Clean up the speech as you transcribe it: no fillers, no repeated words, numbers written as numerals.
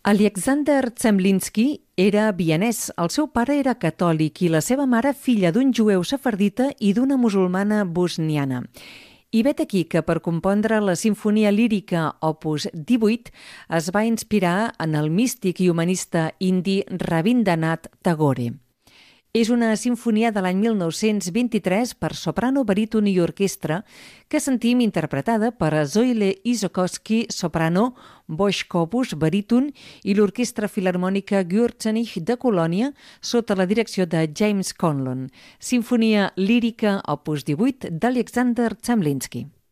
Alexander Zemlinsky era vienès. El seu pare era catòlic i la seva mare filla d'un jueu sefardita i d'una musulmana bosniana. I vet aquí que per compondre la sinfonia lírica Opus 18 es va inspirar en el místic i humanista indi Rabindranath Tagore. És una sinfonia de l'any 1923 per soprano, baríton i orquestra que sentim interpretada per Zoile Isokowski, soprano, Boix Cobus, baríton, i l'Orquestra Filharmònica Gürzenich de Colònia sota la direcció de James Conlon. Sinfonia lírica opus 18 d'Alexander Zemlinsky.